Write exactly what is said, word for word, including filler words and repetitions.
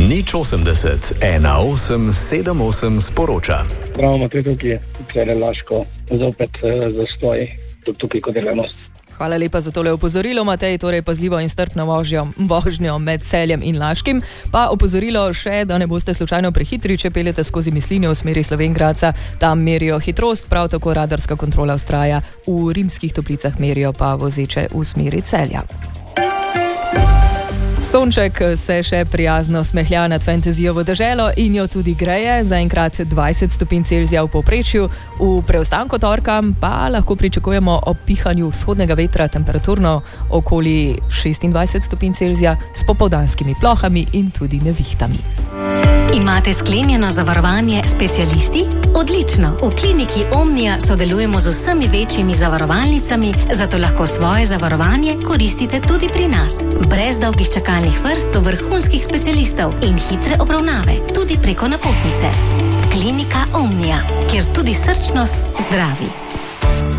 Nič osemdeset, ena osem sedem osem sporoča. Pravimo tudi tukaj, ker je Laško zopet uh, zastoj, tudi tukaj, ko delamo. Hvala lepa za tole opozorilo, Matej, torej pazljivo in strpno vožnjo, vožnjo med Celjem in Laškim. Pa opozorilo še, da ne boste slučajno prehitri, če peljete skozi Mislinjo v smeri Slovenj Gradca, tam merijo hitrost, prav tako radarska kontrola vztraja, v Rimskih Toplicah merijo pa vozeče v smeri Celja. Sonček se še prijazno smehlja nad fantazijovo deželo in jo tudi greje, zaenkrat dvajset stopinj Celzija v povprečju, v preostanku torka pa lahko pričakujemo ob pihanju vzhodnega vetra temperaturno okoli šestindvajset stopinj Celzija s popoldanskimi plohami in tudi nevihtami. Imate sklenjeno zavarovanje specialisti? Odlično! V kliniki Omnia sodelujemo z vsemi večjimi zavarovalnicami, zato lahko svoje zavarovanje koristite tudi pri nas. Brez dolgih čakalnih vrst do vrhunskih specialistov in hitre obravnave, tudi preko napotnice. Klinika Omnia, kjer tudi srčnost zdravi.